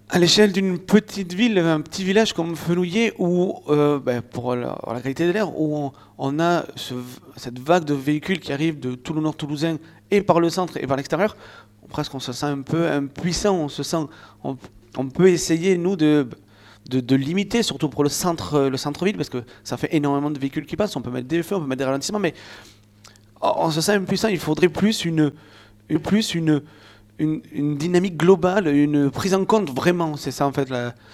À l'échelle d'une petite ville, un petit village comme Fenouillet, où, pour la qualité de l'air, où on a cette vague de véhicules qui arrivent de tout le nord toulousain et par le centre et par l'extérieur, presque on se sent un peu impuissant, on, on peut essayer, nous, de limiter, surtout pour le centre-ville, parce que ça fait énormément de véhicules qui passent, on peut mettre des feux, on peut mettre des ralentissements, mais on se sent impuissant, il faudrait plus une dynamique globale, une prise en compte vraiment, c'est ça en fait